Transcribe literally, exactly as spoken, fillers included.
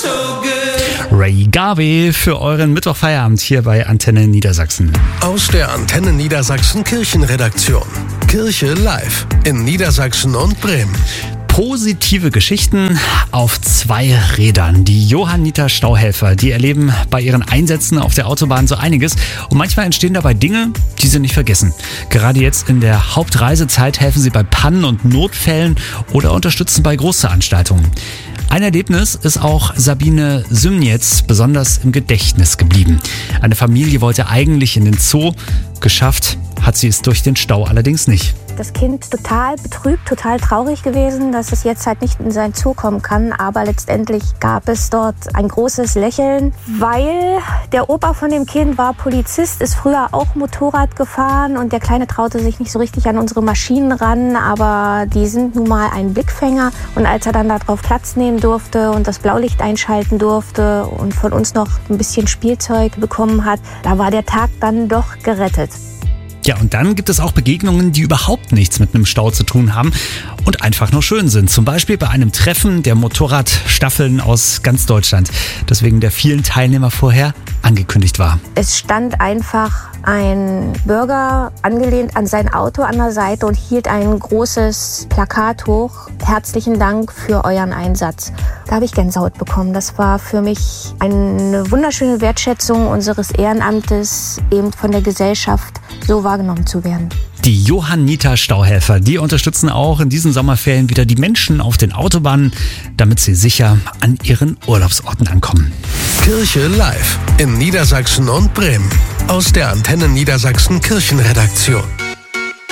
Ray Garvey für euren Mittwochfeierabend hier bei Antenne Niedersachsen. Aus der Antenne Niedersachsen Kirchenredaktion. Kirche live in Niedersachsen und Bremen. Positive Geschichten auf zwei Rädern. Die Johanniter-Stauhelfer, die erleben bei ihren Einsätzen auf der Autobahn so einiges. Und manchmal entstehen dabei Dinge, die sie nicht vergessen. Gerade jetzt in der Hauptreisezeit helfen sie bei Pannen und Notfällen oder unterstützen bei Großveranstaltungen. Ein Erlebnis ist auch Sabine Symnietz besonders im Gedächtnis geblieben. Eine Familie wollte eigentlich in den Zoo, geschafft hat sie es durch den Stau allerdings nicht. Das Kind total betrübt, total traurig gewesen, dass es jetzt halt nicht in sein Zoo kommen kann. Aber letztendlich gab es dort ein großes Lächeln, weil der Opa von dem Kind war Polizist, ist früher auch Motorrad gefahren und der Kleine traute sich nicht so richtig an unsere Maschinen ran. Aber die sind nun mal ein Blickfänger. Und als er dann darauf Platz nehmen durfte und das Blaulicht einschalten durfte und von uns noch ein bisschen Spielzeug bekommen hat, da war der Tag dann doch gerettet. Ja, und dann gibt es auch Begegnungen, die überhaupt nichts mit einem Stau zu tun haben und einfach nur schön sind. Zum Beispiel bei einem Treffen der Motorradstaffeln aus ganz Deutschland, das wegen der vielen Teilnehmer vorher angekündigt war. Es stand einfach ein Bürger angelehnt an sein Auto an der Seite und hielt ein großes Plakat hoch. Herzlichen Dank für euren Einsatz. Da habe ich Gänsehaut bekommen. Das war für mich eine wunderschöne Wertschätzung unseres Ehrenamtes, eben von der Gesellschaft so wahrgenommen zu werden. Die Johanniter-Stauhelfer, die unterstützen auch in diesen Sommerferien wieder die Menschen auf den Autobahnen, damit sie sicher an ihren Urlaubsorten ankommen. Kirche live in Niedersachsen und Bremen. Aus der Antenne Niedersachsen Kirchenredaktion.